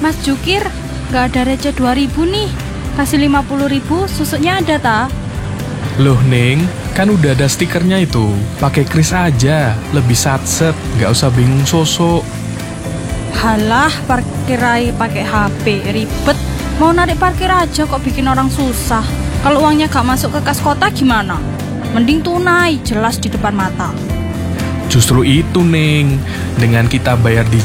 Mas Jukir, gak ada receh 2.000 nih. Kasih 50.000, susuknya ada ta? Loh Neng, kan udah ada stikernya itu. Pakai kris aja, lebih satset, gak usah bingung sosok. Halah, parkir aja pakai HP, ribet. Mau narik parkir aja kok bikin orang susah. Kalau uangnya gak masuk ke kas kota gimana? Mending tunai, jelas di depan mata. Justru itu Neng, dengan kita bayar di